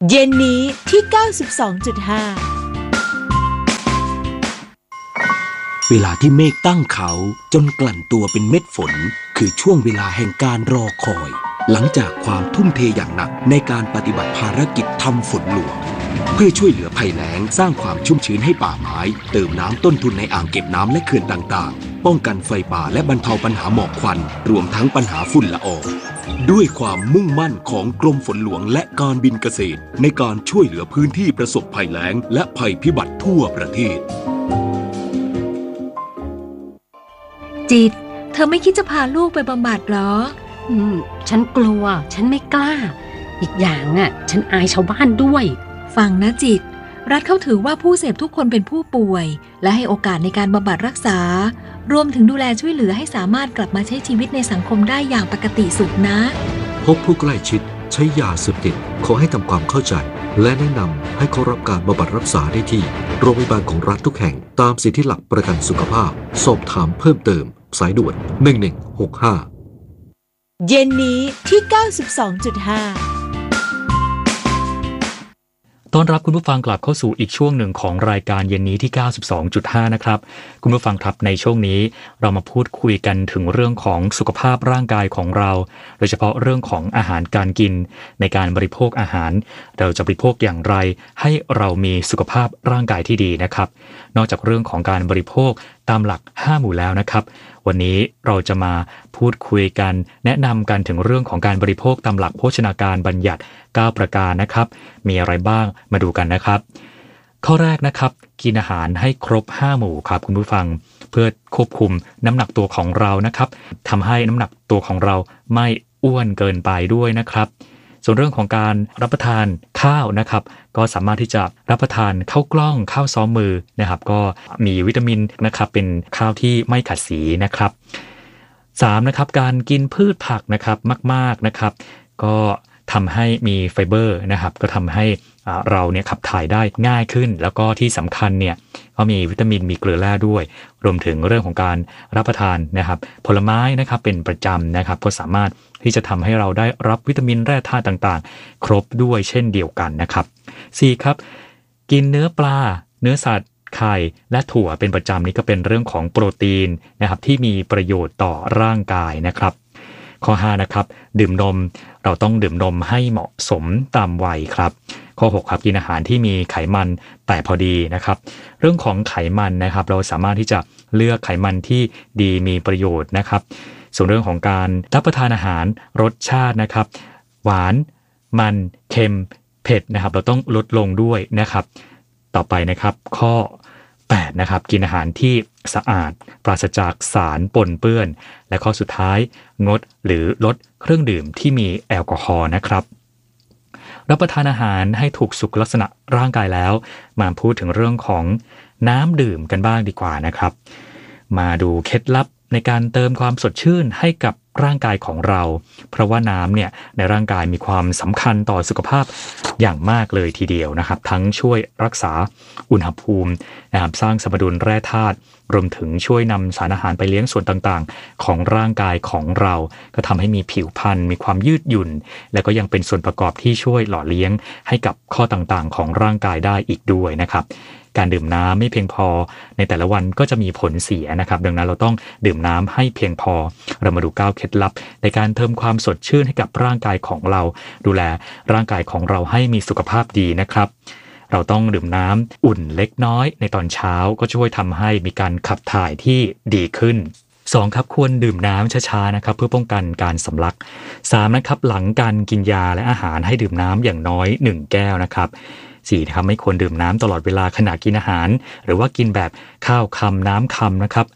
เย็นนี้ที่ 92.5 เวลาที่เมฆตั้งเขาจนกลั่นตัวเป็นเม็ดฝนคือช่วงเวลาแห่งการรอคอยหลังจากความทุ่มเทอย่างหนักในการปฏิบัติภารกิจทำฝนหลวงเพื่อช่วยเหลือภัยแล้งสร้างความชุ่มชื้นให้ป่าไม้เติมน้ำต้นทุนในอ่างเก็บน้ำและเขื่อนต่างๆป้องกันไฟป่าและบรรเทาปัญหาหมอกควันรวมทั้งปัญหาฝุ่นละอองด้วยความมุ่งมั่นของกรมฝนหลวงและการบินเกษตรในการช่วยเหลือพื้นที่ประสบภัยแล้งและภัยพิบัติทั่วประเทศจิตเธอไม่คิดจะพาลูกไปบำบัดหรอฉันกลัวฉันไม่กล้าอีกอย่างฉันอายชาวบ้านด้วยฟังนะจิตรัฐเขาถือว่าผู้เสพทุกคนเป็นผู้ป่วยและให้โอกาสในการบำบัดรักษารวมถึงดูแลช่วยเหลือให้สามารถกลับมาใช้ชีวิตในสังคมได้อย่างปกติสุขนะพบผู้ใกล้ชิดใช้ยาเสพติดขอให้ทำความเข้าใจและแนะนำให้เขารับการบำบัดรักษาได้ที่โรงพยาบาลของรัฐทุกแห่งตามสิทธิหลักประกันสุขภาพสอบถามเพิ่มเติมสายด่วน1165 เย็นนี้ที่ 92.5 ต้อนรับคุณผู้ฟังกลับเข้าสู่อีกช่วงหนึ่งของรายการเย็นนี้ที่ 92.5 นะครับคุณผู้ฟังครับในช่วงนี้เรามาพูดคุยกันถึงเรื่องของสุขภาพร่างกายของเราโดยเฉพาะเรื่องของอาหารการกินในการบริโภคอาหารเราจะบริโภคอย่างไรให้เรามีสุขภาพร่างกายที่ดีนะครับนอกจากเรื่องของการบริโภคตามหลัก5หมู่แล้วนะครับวันนี้เราจะมาพูดคุยกันแนะนำกันถึงเรื่องของการบริโภคตามหลักโภชนาการบัญญัติ9ประการนะครับมีอะไรบ้างมาดูกันนะครับข้อแรกนะครับกินอาหารให้ครบ5หมู่ครับคุณผู้ฟังเพื่อควบคุมน้ำหนักตัวของเรานะครับทำให้น้ำหนักตัวของเราไม่อ้วนเกินไปด้วยนะครับส่วนเรื่องของการรับประทานข้าวนะครับก็สามารถที่จะรับประทานข้าวกล้องข้าวซ้อมมือนะครับก็มีวิตามินนะครับเป็นข้าวที่ไม่ขัดสีนะครับ3นะครับการกินพืชผักนะครับมากๆนะครับก็ทำให้มีไฟเบอร์นะครับก็ทำให้เราเนี่ยขับถ่ายได้ง่ายขึ้นแล้วก็ที่สำคัญเนี่ยก็มีวิตามินมีเกลือแร่ด้วยรวมถึงเรื่องของการรับประทานนะครับผลไม้นะครับเป็นประจำนะครับก็สามารถที่จะทำให้เราได้รับวิตามินแร่ธาตุต่างๆครบด้วยเช่นเดียวกันนะครับ4ครับกินเนื้อปลาเนื้อสัตว์ไข่และถั่วเป็นประจำนี่ก็เป็นเรื่องของโปรตีนนะครับที่มีประโยชน์ต่อร่างกายนะครับข้อ5นะครับดื่มนมเราต้องดื่มนมให้เหมาะสมตามวัยครับข้อ6ครับกินอาหารที่มีไขมันแต่พอดีนะครับเรื่องของไขมันนะครับเราสามารถที่จะเลือกไขมันที่ดีมีประโยชน์นะครับส่วนเรื่องของการรับประทานอาหารรสชาตินะครับหวานมันเค็มเผ็ดนะครับเราต้องลดลงด้วยนะครับต่อไปนะครับข้อ8นะครับกินอาหารที่สะอาดปราศจากสารปนเปื้อนและข้อสุดท้ายงดหรือลดเครื่องดื่มที่มีแอลกอฮอล์นะครับรับประทานอาหารให้ถูกสุขลักษณะร่างกายแล้วมาพูดถึงเรื่องของน้ำดื่มกันบ้างดีกว่านะครับมาดูเคล็ดลับในการเติมความสดชื่นให้กับร่างกายของเราเพราะว่าน้ำเนี่ยในร่างกายมีความสำคัญต่อสุขภาพอย่างมากเลยทีเดียวนะครับทั้งช่วยรักษาอุณหภูมินะครับสร้างสมดุลแร่ธาตุรวมถึงช่วยนำสารอาหารไปเลี้ยงส่วนต่างๆของร่างกายของเราก็ทำให้มีผิวพรรณมีความยืดหยุ่นและก็ยังเป็นส่วนประกอบที่ช่วยหล่อเลี้ยงให้กับข้อต่างๆของร่างกายได้อีกด้วยนะครับการดื่มน้ำไม่เพียงพอในแต่ละวันก็จะมีผลเสียนะครับดังนั้นเราต้องดื่มน้ำให้เพียงพอเรามาดู9เคล็ดลับในการเติมความสดชื่นให้กับร่างกายของเราดูแลร่างกายของเราให้มีสุขภาพดีนะครับเราต้องดื่มน้ำอุ่นเล็กน้อยในตอนเช้าก็ช่วยทำให้มีการขับถ่ายที่ดีขึ้น2ครับควรดื่มน้ำช้าๆนะครับเพื่อป้องกันการสำลัก3นะครับหลังการกินยาและอาหารให้ดื่มน้ำอย่างน้อย1แก้วนะครับ4นะครับไม่ควรดื่มน้ำตลอดเวลาขณะกินอาหารหรือว่ากินแบบข้าวคำน้ำคำนะครับ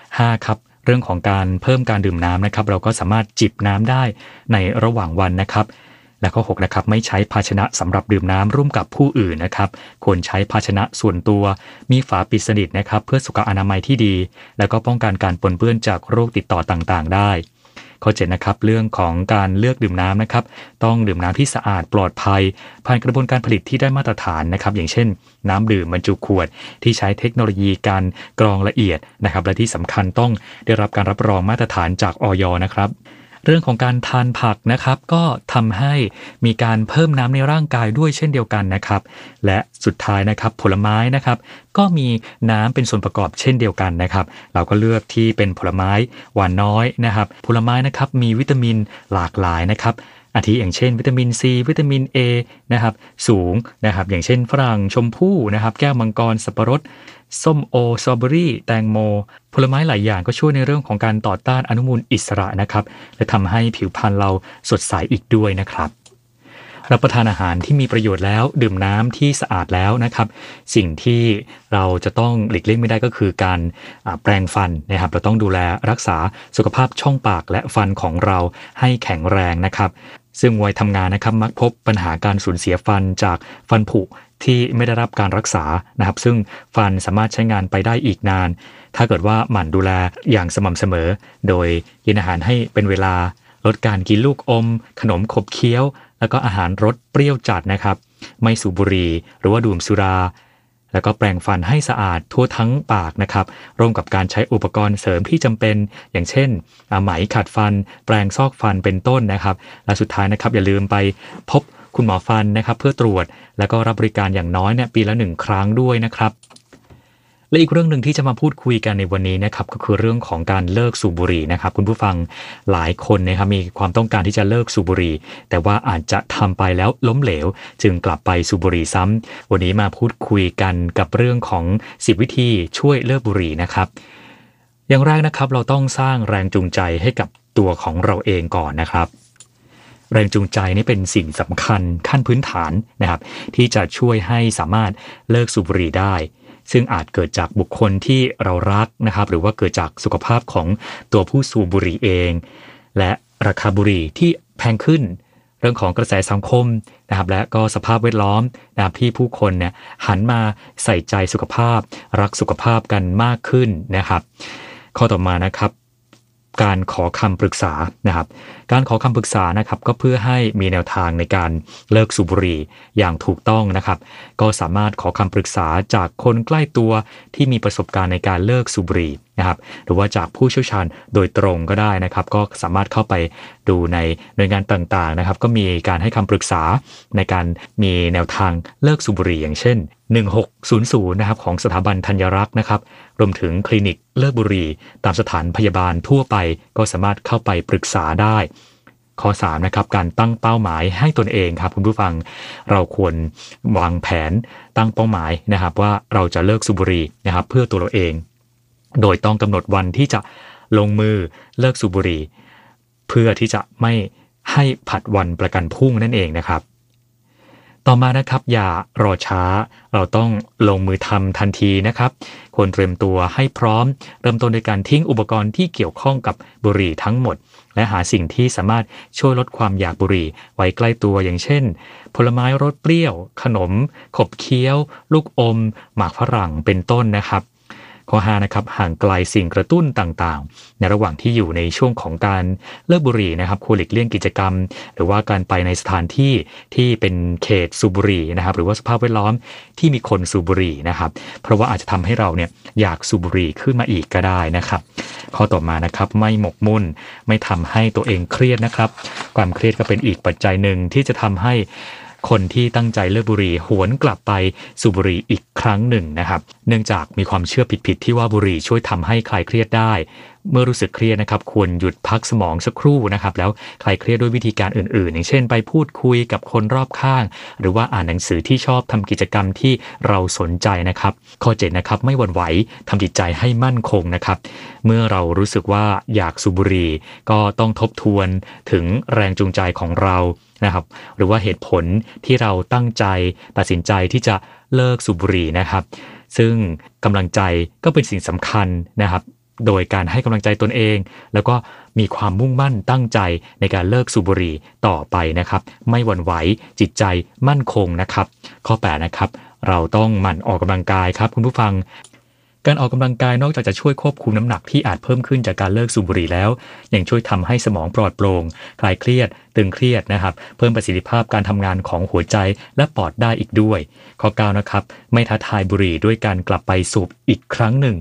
5ครับเรื่องของการเพิ่มการดื่มน้ำนะครับเราก็สามารถจิบน้ำได้ในระหว่างวันนะครับและข้อ6นะครับไม่ใช้ภาชนะสำหรับดื่มน้ำร่วมกับผู้อื่นนะครับควรใช้ภาชนะส่วนตัวมีฝาปิดสนิทนะครับเพื่อสุขอนามัยที่ดีแล้วก็ป้องกันการปนเปื้อนจากโรคติดต่อต่างๆได้ข้อ7นะครับเรื่องของการเลือกดื่มน้ำนะครับต้องดื่มน้ำที่สะอาดปลอดภัยผ่านกระบวนการผลิตที่ได้มาตรฐานนะครับอย่างเช่นน้ำดื่มบรรจุขวดที่ใช้เทคโนโลยีการกรองละเอียดนะครับและที่สำคัญต้องได้รับการรับรองมาตรฐานจากอย.นะครับเรื่องของการทานผักนะครับก็ทำให้มีการเพิ่มน้ำในร่างกายด้วยเช่นเดียวกันนะครับและสุดท้ายนะครับผลไม้นะครับก็มีน้ำเป็นส่วนประกอบเช่นเดียวกันนะครับเราก็เลือกที่เป็นผลไม้หวานน้อยนะครับผลไม้นะครับมีวิตามินหลากหลายนะครับอาทิอย่างเช่นวิตามินซีวิตามิน A นะครับสูงนะครับอย่างเช่นฝรั่งชมพู่นะครับแก้วมังกรสับปะรดส้มโอสตรอเบอรี่แตงโมผลไม้หลายอย่างก็ช่วยในเรื่องของการต่อต้านอนุมูลอิสระนะครับและทำให้ผิวพรรณเราสดใสอีกด้วยนะครับรับประทานอาหารที่มีประโยชน์แล้วดื่มน้ำที่สะอาดแล้วนะครับสิ่งที่เราจะต้องหลีกเลี่ยงไม่ได้ก็คือการแปรงฟันนะครับเราต้องดูแลรักษาสุขภาพช่องปากและฟันของเราให้แข็งแรงนะครับซึ่งวัยทำงานนะครับมักพบปัญหาการสูญเสียฟันจากฟันผุที่ไม่ได้รับการรักษานะครับซึ่งฟันสามารถใช้งานไปได้อีกนานถ้าเกิดว่าหมั่นดูแลอย่างสม่ำเสมอโดยกินอาหารให้เป็นเวลาลดการกินลูกอมขนมขบเคี้ยวแล้วก็อาหารรสเปรี้ยวจัดนะครับไม่สูบบุหรี่หรือว่าดื่มสุราแล้วก็แปรงฟันให้สะอาดทั่วทั้งปากนะครับร่วมกับการใช้อุปกรณ์เสริมที่จำเป็นอย่างเช่นไหมขัดฟันแปรงซอกฟันเป็นต้นนะครับและสุดท้ายนะครับอย่าลืมไปพบคุณหมอฟันนะครับเพื่อตรวจแล้วก็รับบริการอย่างน้อยเนี่ยปีละ1 ครั้งด้วยนะครับและอีกเรื่องหนึ่งที่จะมาพูดคุยกันในวันนี้นะครับก็คือเรื่องของการเลิกสูบบุหรี่นะครับคุณผู้ฟังหลายคนนะครับมีความต้องการที่จะเลิกสูบบุหรี่แต่ว่าอาจจะทำไปแล้วล้มเหลวจึงกลับไปสูบบุหรี่ซ้ำวันนี้มาพูดคุยกันกับเรื่องของ10 วิธีช่วยเลิกบุหรี่นะครับอย่างแรกนะครับเราต้องสร้างแรงจูงใจให้กับตัวของเราเองก่อนนะครับแรงจูงใจนี่เป็นสิ่งสำคัญขั้นพื้นฐานนะครับที่จะช่วยให้สามารถเลิกสูบบุหรี่ได้ซึ่งอาจเกิดจากบุคคลที่เรารักนะครับหรือว่าเกิดจากสุขภาพของตัวผู้สูบบุหรี่เองและราคาบุหรี่ที่แพงขึ้นเรื่องของกระแสสังคมนะครับและก็สภาพแวดล้อมนะครับที่ผู้คนเนี่ยหันมาใส่ใจสุขภาพรักสุขภาพกันมากขึ้นนะครับข้อต่อมานะครับการขอคำปรึกษานะครับการขอคำปรึกษานะครับก็เพื่อให้มีแนวทางในการเลิกสูบบุหรี่อย่างถูกต้องนะครับก็สามารถขอคำปรึกษาจากคนใกล้ตัวที่มีประสบการณ์ในการเลิกสูบบุหรี่นะครับหรือว่าจากผู้เชี่ยวชาญโดยตรงก็ได้นะครับก็สามารถเข้าไปดูในหน่วยงานต่างๆนะครับก็มีการให้คำปรึกษาในการมีแนวทางเลิกสูบบุหรี่อย่างเช่น1600นะครับของสถาบันธัญรักษ์นะครับรวมถึงคลินิกเลิกบุหรี่ตามสถานพยาบาลทั่วไปก็สามารถเข้าไปปรึกษาได้ข้อ3นะครับการตั้งเป้าหมายให้ตนเองครับคุณผู้ฟังเราควรวางแผนตั้งเป้าหมายนะครับว่าเราจะเลิกสูบบุหรี่นะครับเพื่อตัวเราเองโดยต้องกำหนดวันที่จะลงมือเลิกสูบบุหรี่เพื่อที่จะไม่ให้ผัดวันประกันพรุ่งนั่นเองนะครับต่อมานะครับอย่ารอช้าเราต้องลงมือทำทันทีนะครับควรเตรียมตัวให้พร้อมเริ่มต้นโดยการทิ้งอุปกรณ์ที่เกี่ยวข้องกับบุหรี่ทั้งหมดและหาสิ่งที่สามารถช่วยลดความอยากบุหรี่ไว้ใกล้ตัวอย่างเช่นผลไม้รสเปรี้ยวขนมขบเคี้ยวลูกอมหมากฝรั่งเป็นต้นนะครับข้อ5นะครับห่างไกลสิ่งกระตุ้นต่างๆในระหว่างที่อยู่ในช่วงของการเลิกบุหรี่นะครับควรหลีกเลี่ยงกิจกรรมหรือว่าการไปในสถานที่ที่เป็นเขตสูบบุหรี่นะครับหรือว่าสภาพแวดล้อมที่มีคนสูบบุหรี่นะครับเพราะว่าอาจจะทำให้เราเนี่ยอยากสูบบุหรี่ขึ้นมาอีกก็ได้นะครับข้อต่อมานะครับไม่หมกมุ่นไม่ทำให้ตัวเองเครียดนะครับความเครียดก็เป็นอีกปัจจัยหนึ่งที่จะทำให้คนที่ตั้งใจเลิกบุหรี่หวนกลับไปสูบบุหรี่อีกครั้งหนึ่งนะครับเนื่องจากมีความเชื่อผิดๆที่ว่าบุหรี่ช่วยทำให้คลายเครียดได้เมื่อรู้สึกเครียดนะครับควรหยุดพักสมองสักครู่นะครับแล้วคลายเครียดด้วยวิธีการอื่นๆอย่างเช่นไปพูดคุยกับคนรอบข้างหรือว่าอ่านหนังสือที่ชอบทำกิจกรรมที่เราสนใจนะครับข้อ7นะครับไม่หวั่นไหวทำจิตใจให้มั่นคงนะครับเมื่อเรารู้สึกว่าอยากสูบบุหรี่ก็ต้องทบทวนถึงแรงจูงใจของเรานะครับหรือว่าเหตุผลที่เราตั้งใจตัดสินใจที่จะเลิกสูบบุหรี่นะครับซึ่งกำลังใจก็เป็นสิ่งสำคัญนะครับโดยการให้กำลังใจตนเองแล้วก็มีความมุ่งมั่นตั้งใจในการเลิกสูบบุหรี่ต่อไปนะครับไม่หวั่นไหวจิตใจมั่นคงนะครับข้อ8นะครับเราต้องหมั่นออกกำลังกายครับคุณผู้ฟังการออกกำลังกายนอกจากจะช่วยควบคุมน้ำหนักที่อาจเพิ่มขึ้นจากการเลิกสูบบุหรี่แล้วยังช่วยทำให้สมองปลอดโปร่งคลายเครียดตึงเครียดนะครับเพิ่มประสิทธิภาพการทำงานของหัวใจและปอดได้อีกด้วยข้อ9นะครับไม่ท้าทายบุหรี่ด้วยการกลับไปสูบอีกครั้งหนึ่ง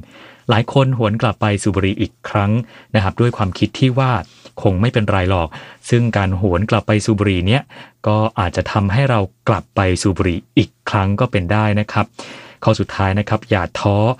หลายคนหวนกลับไปสูบบุหรี่อีกครั้งนะครับด้วยความคิดที่ว่าคงไม่เป็นไรหรอกซึ่งการหวนกลับไปสูบบุหรี่เนี้ยก็อาจจะทำให้เรากลับไปสูบบุหรี่อีกครั้งก็เป็นได้นะครับข้อสุดท้ายนะครับอย่าท้อ